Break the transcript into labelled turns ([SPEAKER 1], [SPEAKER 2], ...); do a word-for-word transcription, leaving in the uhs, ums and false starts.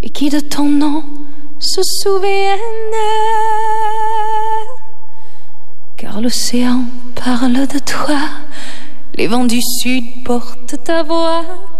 [SPEAKER 1] et qui de ton nom se souviennent. Car l'océan parle de toi, les vents du sud portent ta voix.